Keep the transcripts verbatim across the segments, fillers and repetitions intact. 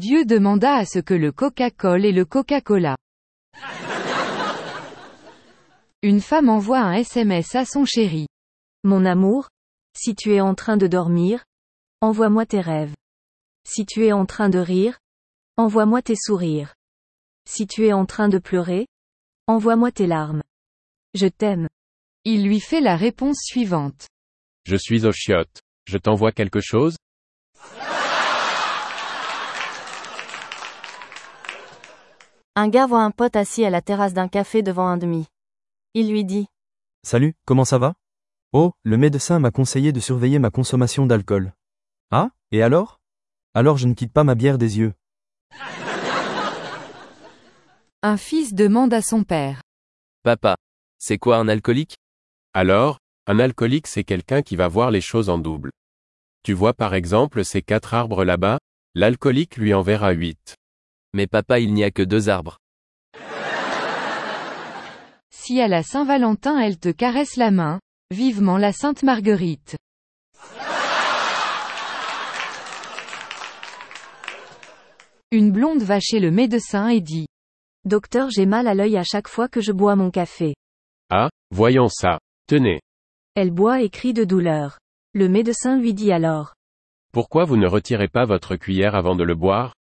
Dieu demanda à ce que le Coca-Cola et le Coca-Cola. Une femme envoie un S M S à son chéri. Mon amour, si tu es en train de dormir, envoie-moi tes rêves. Si tu es en train de rire, envoie-moi tes sourires. Si tu es en train de pleurer, envoie-moi tes larmes. Je t'aime. Il lui fait la réponse suivante. Je suis aux chiottes. Je t'envoie quelque chose? Un gars voit un pote assis à la terrasse d'un café devant un demi. Il lui dit. Salut, comment ça va? Oh, le médecin m'a conseillé de surveiller ma consommation d'alcool. Ah, et alors? Alors je ne quitte pas ma bière des yeux. Un fils demande à son père. Papa, c'est quoi un alcoolique? Alors, un alcoolique c'est quelqu'un qui va voir les choses en double. Tu vois par exemple ces quatre arbres là-bas, l'alcoolique lui en verra huit. Mais papa, il n'y a que deux arbres. Si à la Saint-Valentin elle te caresse la main, vivement la Sainte Marguerite. Une blonde va chez le médecin et dit. Docteur, j'ai mal à l'œil à chaque fois que je bois mon café. Ah, voyons ça. Tenez. Elle boit et crie de douleur. Le médecin lui dit alors. Pourquoi vous ne retirez pas votre cuillère avant de le boire?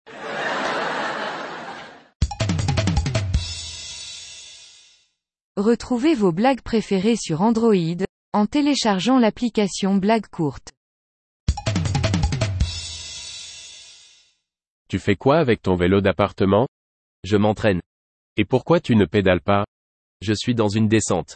Retrouvez vos blagues préférées sur Android, en téléchargeant l'application Blagues courtes. Tu fais quoi avec ton vélo d'appartement? Je m'entraîne. Et pourquoi tu ne pédales pas? Je suis dans une descente.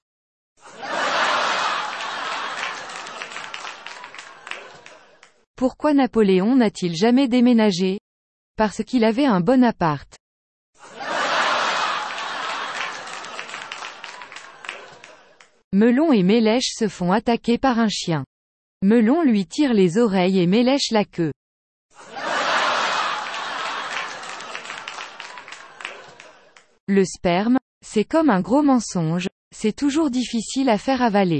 Pourquoi Napoléon n'a-t-il jamais déménagé? Parce qu'il avait un bon appart. Melon et Mélèche se font attaquer par un chien. Melon lui tire les oreilles et Mélèche la queue. Le sperme, c'est comme un gros mensonge, c'est toujours difficile à faire avaler.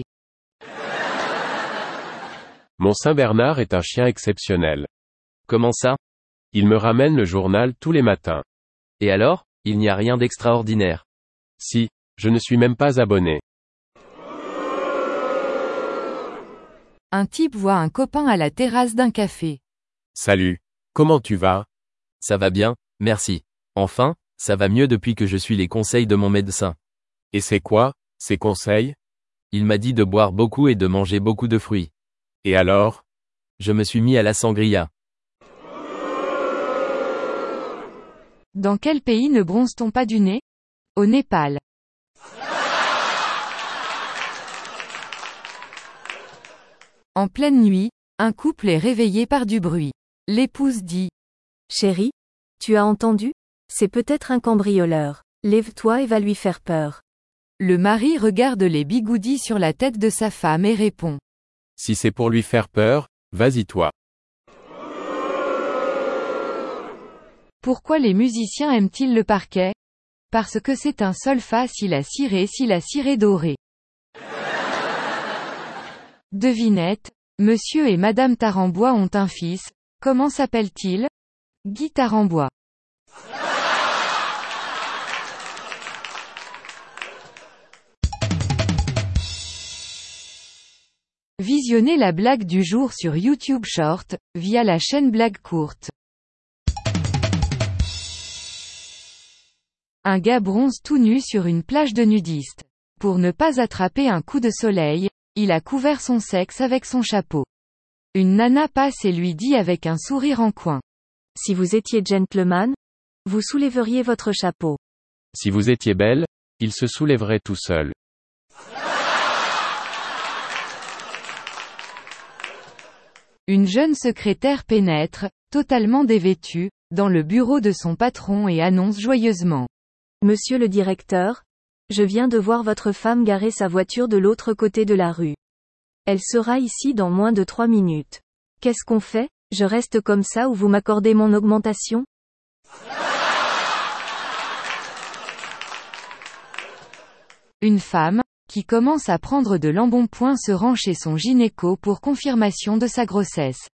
Mon Saint-Bernard est un chien exceptionnel. Comment ça? Il me ramène le journal tous les matins. Et alors, il n'y a rien d'extraordinaire. Si, je ne suis même pas abonné. Un type voit un copain à la terrasse d'un café. Salut. Comment tu vas? Ça va bien, merci. Enfin, ça va mieux depuis que je suis les conseils de mon médecin. Et c'est quoi, ces conseils? Il m'a dit de boire beaucoup et de manger beaucoup de fruits. Et alors? Je me suis mis à la sangria. Dans quel pays ne bronze-t-on pas du nez? Au Népal. En pleine nuit, un couple est réveillé par du bruit. L'épouse dit. Chérie, tu as entendu? C'est peut-être un cambrioleur. Lève-toi et va lui faire peur. Le mari regarde les bigoudis sur la tête de sa femme et répond. Si c'est pour lui faire peur, vas-y toi. Pourquoi les musiciens aiment-ils le parquet? Parce que c'est un solfa si la ciré si la ciré dorée. Devinette, Monsieur et Madame Tarambois ont un fils, comment s'appelle-t-il? Guy Tarambois. Visionnez la blague du jour sur YouTube Short, via la chaîne Blagues courtes. Un gars bronze tout nu sur une plage de nudistes. Pour ne pas attraper un coup de soleil, il a couvert son sexe avec son chapeau. Une nana passe et lui dit avec un sourire en coin. Si vous étiez gentleman, vous soulèveriez votre chapeau. Si vous étiez belle, il se soulèverait tout seul. Une jeune secrétaire pénètre, totalement dévêtue, dans le bureau de son patron et annonce joyeusement. Monsieur le directeur, je viens de voir votre femme garer sa voiture de l'autre côté de la rue. Elle sera ici dans moins de trois minutes. Qu'est-ce qu'on fait? Je reste comme ça ou vous m'accordez mon augmentation? Une femme, qui commence à prendre de l'embonpoint se rend chez son gynéco pour confirmation de sa grossesse.